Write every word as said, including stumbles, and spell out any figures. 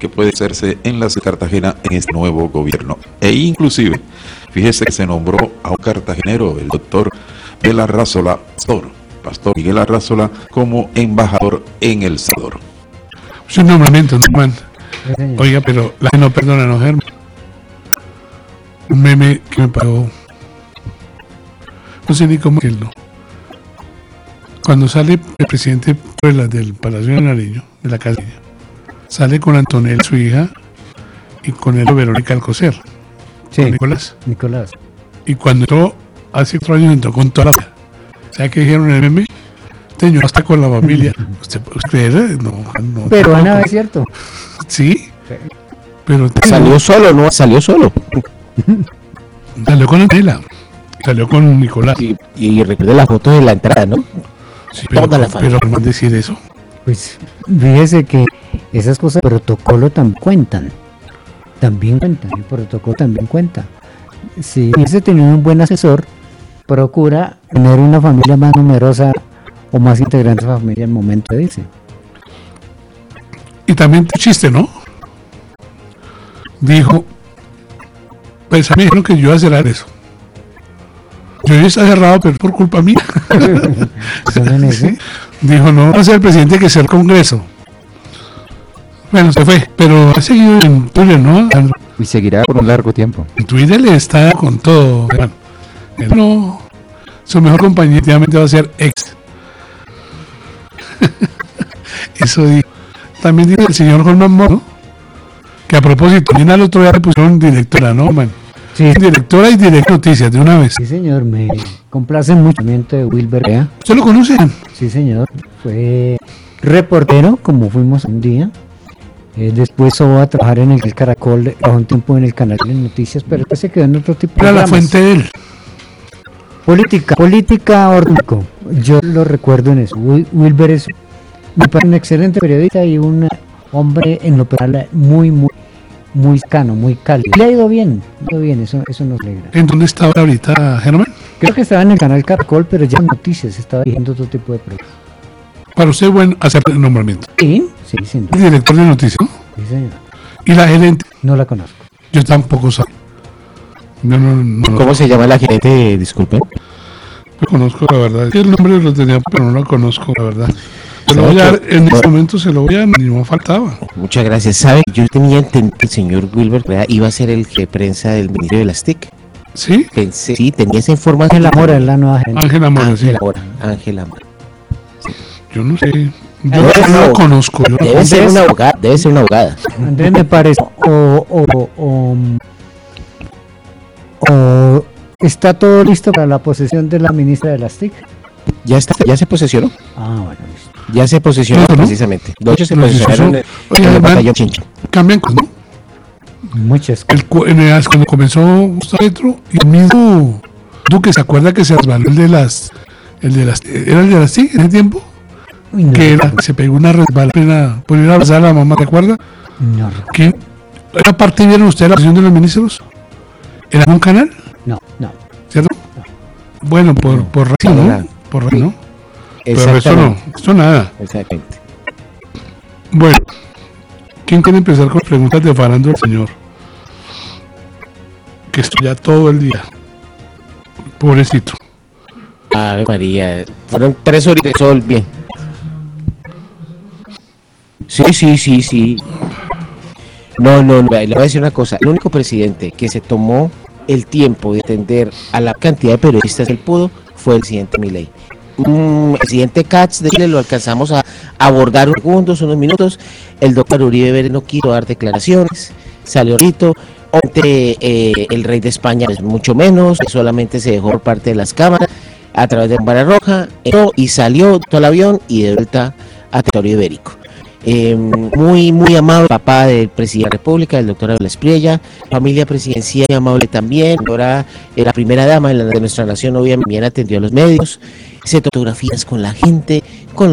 que puede hacerse en la ciudad de Cartagena en este nuevo gobierno. E inclusive, fíjese que se nombró a un cartagenero, el doctor Miguel Arrazola, pastor, pastor Miguel Arrazola, como embajador en El Salvador. Es un nombramiento, no, man. Oiga, pero la gente no perdona, no, Germán. Un meme que me pagó. No sé ni cómo decirlo. Cuando sale el presidente Puebla del Palacio de Nariño, de la Casa, sale con Antonella, su hija, y con él Verónica Alcocer. Sí, con Nicolás. Nicolás. Y cuando entró, hace cuatro años entró con toda la familia. ¿Sabes qué dijeron en el meme? Señor, hasta con la familia. ¿Usted, usted no, no, pero no, Ana, no, es cierto. Sí, pero salió solo, no salió solo. Salió con Antonella, salió con Nicolás. Y, y recuerde las fotos de la entrada, ¿no? Sí, pero, Toda la familia. pero ¿cómo decir eso? Pues fíjese que esas cosas de protocolo también cuentan. También cuentan, el protocolo también cuenta. Si hubiese tenido un buen asesor, procura tener una familia más numerosa o más integrante de la familia al momento de irse. Y también tu chiste, ¿no? Dijo, pues a mí dijeron que yo iba a cerrar eso. Yo ya está cerrado, pero por culpa mía. ¿Sí? Dijo, no va a ser el presidente que sea el Congreso. Bueno, se fue, pero ha seguido en Twitter, ¿no? Y seguirá por un largo tiempo. En Twitter le está con todo. Bueno, no, su mejor compañía definitivamente va a ser ex. Eso dijo. También dijo el señor Jorman Moro, que a propósito, también al otro día le pusieron directora, ¿no, man? Sí. Directora y directora de noticias de una vez. Sí, señor, me complace mucho el movimiento de Wilber Bea. ¿Usted lo conocen? Sí, señor, fue reportero, como fuimos un día. Eh, después va a trabajar en el Caracol, a un tiempo en el canal de noticias, pero después se quedó en otro tipo de Era la programas. fuente de él. Política, política orgánico. Yo lo recuerdo en eso. Wil- Wilber es me parece un excelente periodista y un hombre en lo personal muy, muy, muy cercano, muy cálido. Le ha ido bien, le ha ido bien, eso, eso nos alegra. ¿En dónde está ahorita, Germán? Creo que estaba en el canal Caracol, pero ya en noticias, estaba dirigiendo otro tipo de programas. Para usted es bueno hacer el nombramiento. Sí, sí, sin duda. El director de noticias, ¿no? Sí, señor. Y la gerente, No la conozco. yo tampoco sé. No, no, no. ¿Cómo se llama la gerente? Disculpe. No conozco, la verdad. El nombre lo tenía, pero no lo conozco, la verdad. Se lo voy a dar, en este momento se lo voy a dar, ni me faltaba. Muchas gracias. ¿Sabe? Yo tenía entendido que el señor Wilber ¿verdad? Iba a ser el jefe de prensa del Ministerio de las T I C. ¿Sí? Pensé, sí, tenía esa información. Ángela Mora es la nueva gerente. Ángela Mora, sí. Ángela Mora. Ángela Mora. Yo no sé. Yo Debe ser no una- lo conozco. Yo no- Debe ser una abogada. Debe ser una abogada. Andrés me parece o, o, o, o está todo listo para la posesión de la ministra de las T I C. Ya está, ya se posesionó. Ah, bueno, listo. Ya se posesionó No, no. precisamente. Los ocho se No, posicionaron eso- en, Oye, en el además- batallón Chincha. Cambian cosas, ¿no? Muchas cosas. El, cu- en el- cuando comenzó Gustavo Petro, y el mismo Duque, ¿se acuerda que se resbaló el de las... El de las ¿Era el de las T I C en ese tiempo? Uy, no, Que era, se pegó una resbalada por ir a abrazar a la mamá, ¿te acuerdas? no, ¿Qué? ¿Era parte vieron ustedes la posición de los ministros? ¿Era un canal? no, no. ¿Cierto? Bueno, por, por razón, ¿no? Por razón, ¿no? Pero eso no, Exactamente. esto nada. Exactamente. Bueno, ¿quién quiere empezar con preguntas de farándula al señor? Que estoy ya todo el día. Pobrecito. Ave María. Fueron tres horitas de sol, bien. Sí, sí, sí, sí. No, no, no, le voy a decir una cosa. El único presidente que se tomó el tiempo de atender a la cantidad de periodistas que él pudo fue el presidente Milei. Mm, el presidente Katz de Chile lo alcanzamos a abordar unos segundos, unos minutos. El doctor Uribe Vélez no quiso dar declaraciones, salió ahorita. Obviamente, eh, el rey de España es mucho menos, solamente se dejó por parte de las cámaras a través de Bombara Roja, entró y salió todo el avión y de vuelta a territorio ibérico. Eh, muy, muy amable el papá del presidente de la República, el doctor Abel Espriella, familia presidencial muy amable también, ahora eh, la primera dama de, la, de nuestra nación obviamente también atendió a los medios, se tomó fotografías con la gente, con